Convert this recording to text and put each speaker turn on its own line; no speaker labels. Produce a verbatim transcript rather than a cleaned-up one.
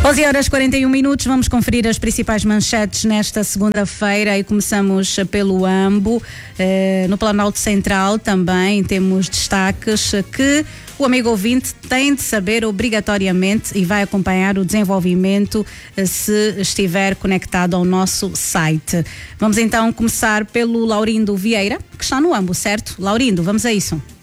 onze horas e quarenta e um minutos, vamos conferir as principais manchetes nesta segunda-feira e começamos pelo Ambo. Eh, no Planalto Central também temos destaques que o amigo ouvinte tem de saber obrigatoriamente e vai acompanhar o desenvolvimento eh, se estiver conectado ao nosso site. Vamos então começar pelo Laurindo Vieira, que está no Ambo, certo? Laurindo, vamos a isso.